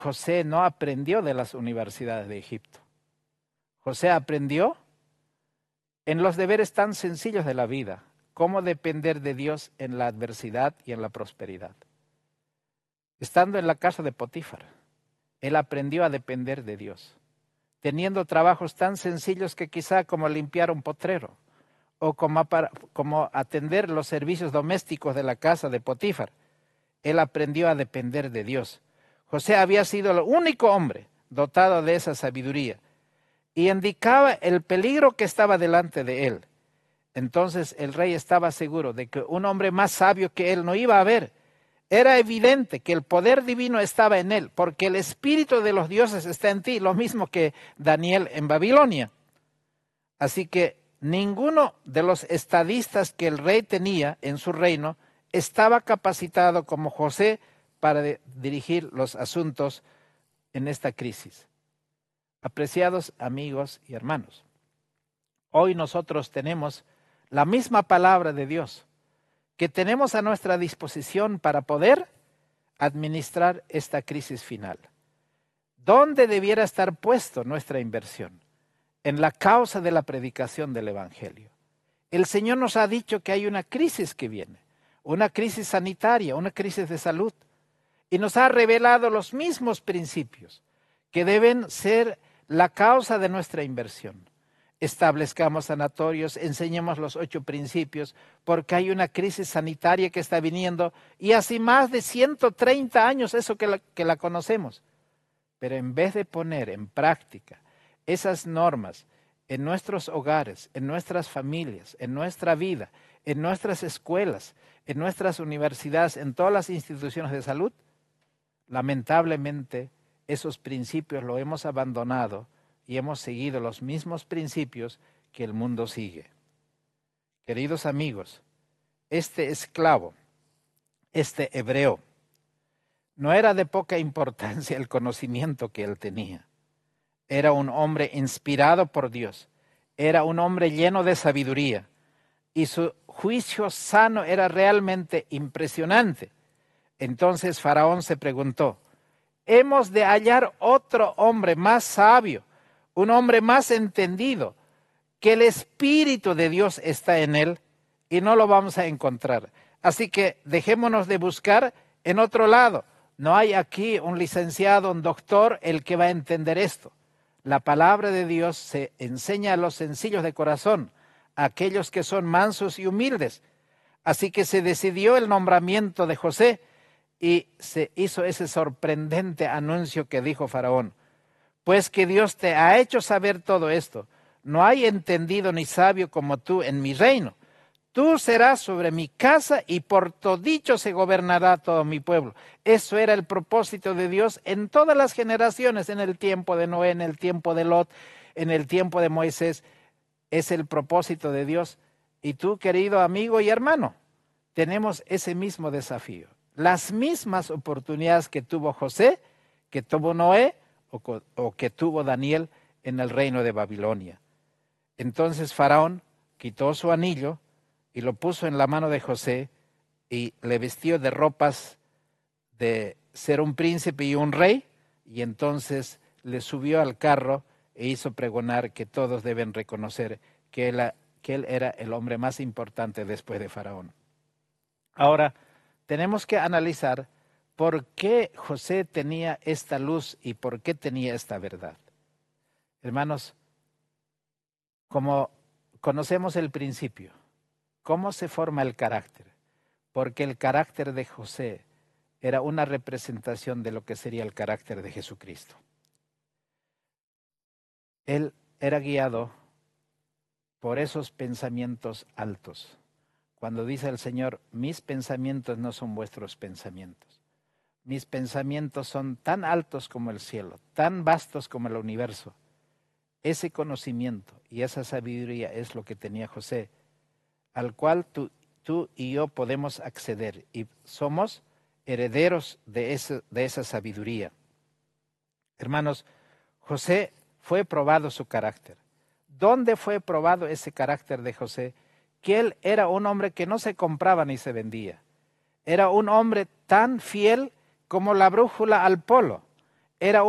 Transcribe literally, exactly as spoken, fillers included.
José no aprendió de las universidades de Egipto. José aprendió en los deberes tan sencillos de la vida, cómo depender de Dios en la adversidad y en la prosperidad. Estando en la casa de Potifar, él aprendió a depender de Dios, teniendo trabajos tan sencillos que quizá como limpiar un potrero o como, para, como atender los servicios domésticos de la casa de Potifar. Él aprendió a depender de Dios. José había sido el único hombre dotado de esa sabiduría y indicaba el peligro que estaba delante de él. Entonces el rey estaba seguro de que un hombre más sabio que él no iba a haber. Era evidente que el poder divino estaba en él, porque el espíritu de los dioses está en ti, lo mismo que Daniel en Babilonia. Así que ninguno de los estadistas que el rey tenía en su reino estaba capacitado como José para de- dirigir los asuntos en esta crisis. Apreciados amigos y hermanos, hoy nosotros tenemos la misma palabra de Dios que tenemos a nuestra disposición para poder administrar esta crisis final. ¿Dónde debiera estar puesto nuestra inversión? En la causa de la predicación del Evangelio. El Señor nos ha dicho que hay una crisis que viene, una crisis sanitaria, una crisis de salud, y nos ha revelado los mismos principios que deben ser la causa de nuestra inversión. Establezcamos sanatorios, enseñemos los ocho principios, porque hay una crisis sanitaria que está viniendo y hace más de ciento treinta años eso que la, que la conocemos. Pero en vez de poner en práctica esas normas en nuestros hogares, en nuestras familias, en nuestra vida, en nuestras escuelas, en nuestras universidades, en todas las instituciones de salud, lamentablemente esos principios los hemos abandonado y hemos seguido los mismos principios que el mundo sigue. Queridos amigos, este esclavo, este hebreo, no era de poca importancia el conocimiento que él tenía. Era un hombre inspirado por Dios, era un hombre lleno de sabiduría y su juicio sano era realmente impresionante. Entonces Faraón se preguntó, hemos de hallar otro hombre más sabio, un hombre más entendido, que el Espíritu de Dios está en él y no lo vamos a encontrar. Así que dejémonos de buscar en otro lado. No hay aquí un licenciado, un doctor, el que va a entender esto. La palabra de Dios se enseña a los sencillos de corazón, a aquellos que son mansos y humildes. Así que se decidió el nombramiento de José y se hizo ese sorprendente anuncio que dijo Faraón. Pues que Dios te ha hecho saber todo esto. No hay entendido ni sabio como tú en mi reino. Tú serás sobre mi casa y por todicho se gobernará todo mi pueblo. Eso era el propósito de Dios en todas las generaciones, en el tiempo de Noé, en el tiempo de Lot, en el tiempo de Moisés. Es el propósito de Dios. Y tú, querido amigo y hermano, tenemos ese mismo desafío. Las mismas oportunidades que tuvo José, que tuvo Noé o, o que tuvo Daniel en el reino de Babilonia. Entonces Faraón quitó su anillo y lo puso en la mano de José y le vistió de ropas de ser un príncipe y un rey, y entonces le subió al carro e hizo pregonar que todos deben reconocer que él, que él era el hombre más importante después de Faraón. Ahora, tenemos que analizar por qué José tenía esta luz y por qué tenía esta verdad. Hermanos, como conocemos el principio, ¿cómo se forma el carácter? Porque el carácter de José era una representación de lo que sería el carácter de Jesucristo. Él era guiado por esos pensamientos altos. Cuando dice el Señor, mis pensamientos no son vuestros pensamientos. Mis pensamientos son tan altos como el cielo, tan vastos como el universo. Ese conocimiento y esa sabiduría es lo que tenía José, al cual tú, tú y yo podemos acceder y somos herederos de, ese, de esa sabiduría. Hermanos, José fue probado su carácter. ¿Dónde fue probado ese carácter de José? Que él era un hombre que no se compraba ni se vendía. Era un hombre tan fiel como la brújula al polo. era